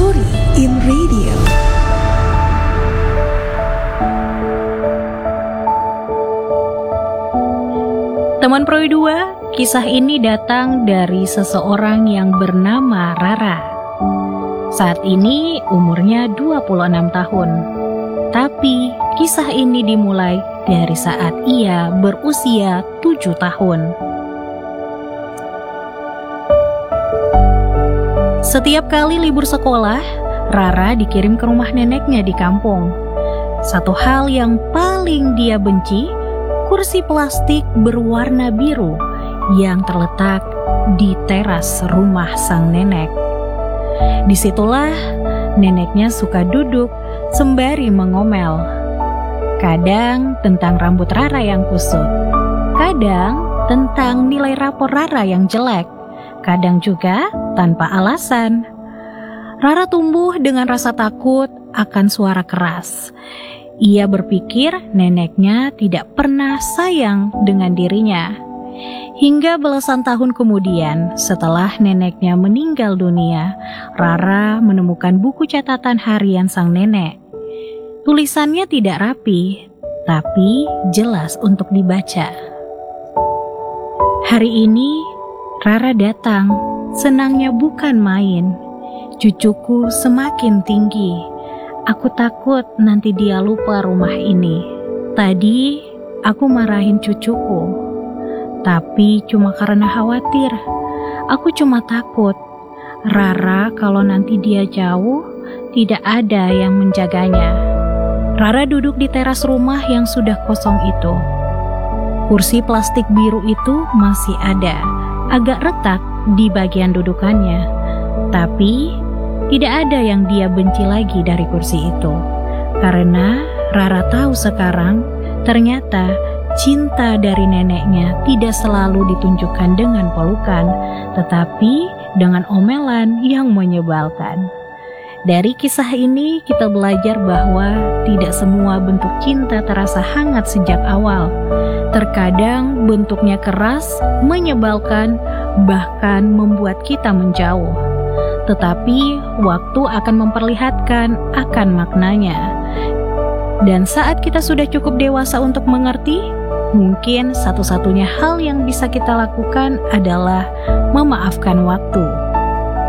Story in Radio. Teman Pro 2, kisah ini datang dari seseorang yang bernama Rara. Saat ini umurnya 26 tahun. Tapi kisah ini dimulai dari saat ia berusia 7 tahun. Setiap kali libur sekolah, Rara dikirim ke rumah neneknya di kampung. Satu hal yang paling dia benci, kursi plastik berwarna biru yang terletak di teras rumah sang nenek. Disitulah neneknya suka duduk sembari mengomel. Kadang tentang rambut Rara yang kusut, kadang tentang nilai rapor Rara yang jelek, kadang juga tanpa alasan. Rara tumbuh dengan rasa takut akan suara keras. Ia berpikir neneknya tidak pernah sayang dengan dirinya. Hingga belasan tahun kemudian, setelah neneknya meninggal dunia, Rara menemukan buku catatan harian sang nenek. Tulisannya tidak rapi, tapi jelas untuk dibaca. Hari ini, Rara datang, senangnya bukan main. Cucuku semakin tinggi. Aku takut nanti dia lupa rumah ini. Tadi aku marahin cucuku, tapi cuma karena khawatir. Aku cuma takut Rara kalau nanti dia jauh, tidak ada yang menjaganya. Rara duduk di teras rumah yang sudah kosong itu. Kursi plastik biru itu masih ada, agak retak di bagian dudukannya. Tapi tidak ada yang dia benci lagi dari kursi itu. Karena Rara tahu sekarang, ternyata cinta dari neneknya tidak selalu ditunjukkan dengan pelukan, tetapi dengan omelan yang menyebalkan. Dari kisah ini kita belajar bahwa tidak semua bentuk cinta terasa hangat sejak awal. Terkadang bentuknya keras, menyebalkan, bahkan membuat kita menjauh. Tetapi waktu akan memperlihatkan akan maknanya. Dan saat kita sudah cukup dewasa untuk mengerti, mungkin satu-satunya hal yang bisa kita lakukan adalah memaafkan waktu.